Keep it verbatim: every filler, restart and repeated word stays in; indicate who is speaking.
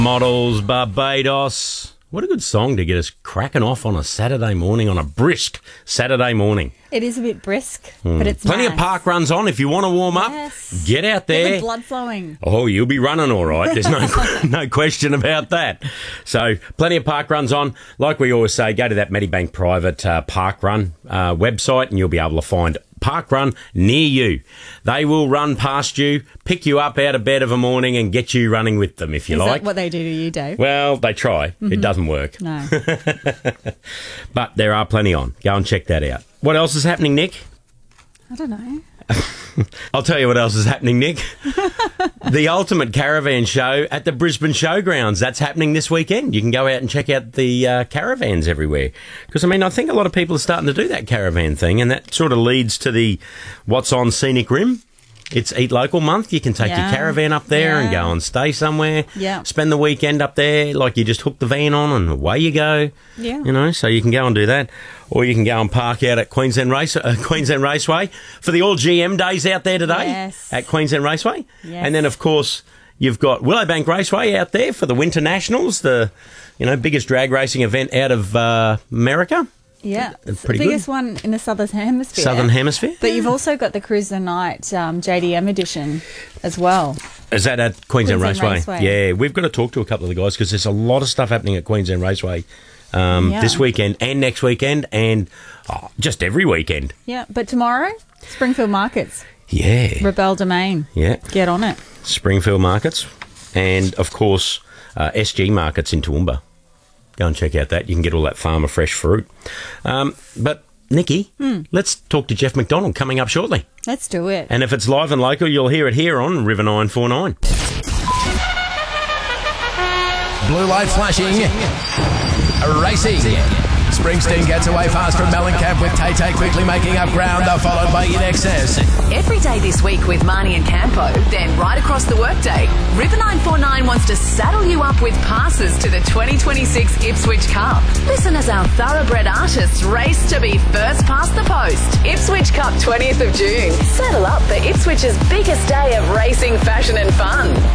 Speaker 1: Models Barbados. What a good song to get us cracking off on a Saturday morning, on a brisk Saturday morning.
Speaker 2: It is a bit brisk, mm. but it's
Speaker 1: Plenty
Speaker 2: nice.
Speaker 1: of park runs on. If you want to warm up,
Speaker 2: yes.
Speaker 1: get out there.
Speaker 2: Get the blood flowing.
Speaker 1: Oh, you'll be running all right. There's no no question about that. So, plenty of park runs on. Like we always say, go to that Medibank Private uh, Park Run uh, website and you'll be able to find park run near you. They will run past you, pick you up out of bed of a morning and get you running with them if you
Speaker 2: Is
Speaker 1: like.
Speaker 2: That what they do to you, Dave?
Speaker 1: Well, they try.
Speaker 2: Mm-hmm.
Speaker 1: It doesn't work.
Speaker 2: No.
Speaker 1: But there are plenty on. Go and check that out. What else is happening, Nick?
Speaker 2: I don't know.
Speaker 1: I'll tell you what else is happening, Nick. The Ultimate Caravan Show at the Brisbane Showgrounds. That's happening this weekend. You can go out and check out the uh, caravans everywhere. Because, I mean, I think a lot of people are starting to do that caravan thing, and that sort of leads to the What's On Scenic Rim. It's Eat Local Month. You can take
Speaker 2: yeah.
Speaker 1: your caravan up there
Speaker 2: yeah.
Speaker 1: and go and stay somewhere.
Speaker 2: Yeah.
Speaker 1: Spend the weekend up there, like you just hook the van on and away you go.
Speaker 2: Yeah.
Speaker 1: You know, so you can go and do that. Or you can go and park out at Queensland Race, uh, Queensland Raceway for the All G M days out there today
Speaker 2: yes.
Speaker 1: at Queensland Raceway.
Speaker 2: Yes.
Speaker 1: And then, of course, you've got Willowbank Raceway out there for the Winter Nationals, the you know biggest drag racing event out of uh, America.
Speaker 2: Yeah,
Speaker 1: it's
Speaker 2: the
Speaker 1: pretty
Speaker 2: biggest
Speaker 1: good.
Speaker 2: one in the Southern Hemisphere.
Speaker 1: Southern Hemisphere.
Speaker 2: But you've also got the Cruise the Night um, J D M edition as well.
Speaker 1: Is that at Queensland,
Speaker 2: Queensland
Speaker 1: Raceway?
Speaker 2: Raceway?
Speaker 1: Yeah, we've got to talk to a couple of the guys because there's a lot of stuff happening at Queensland Raceway um,
Speaker 2: Yeah.
Speaker 1: this weekend and next weekend and oh, just every weekend.
Speaker 2: Yeah, but tomorrow, Springfield Markets,
Speaker 1: Yeah.
Speaker 2: Rebel Domain.
Speaker 1: Yeah.
Speaker 2: Get on it.
Speaker 1: Springfield Markets and, of course, uh, S G Markets in Toowoomba. Go and check out that. You can get all that farmer fresh fruit. Um, but, Nikki,
Speaker 2: hmm.
Speaker 1: let's talk to Jeff McDonald coming up shortly.
Speaker 2: Let's do it.
Speaker 1: And if it's live and local, you'll hear it here on River nine four nine.
Speaker 3: Blue light flashing. Racing. Springsteen gets away fast from Mellencamp with Tay-Tay quickly making up ground, followed by In Excess.
Speaker 4: Every day this week with Marnie and Campo, then right across the workday, River nine four nine wants to saddle you up with passes to the twenty twenty-six Ipswich Cup. Listen as our thoroughbred artists race to be first past the post. Ipswich Cup twentieth of June. Saddle up for Ipswich's biggest day of racing, fashion and fun.